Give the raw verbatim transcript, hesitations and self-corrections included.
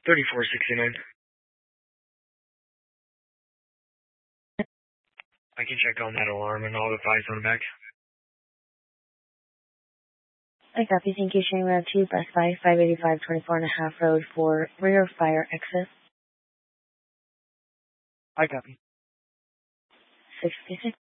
thirty-four sixty-nine. I can check on that alarm and I'll advise on the back. I copy. Thank you. Sharing route two, Best Buy, five eighty-five twenty-four and a half Road for rear fire exit. I copy. sixty-six.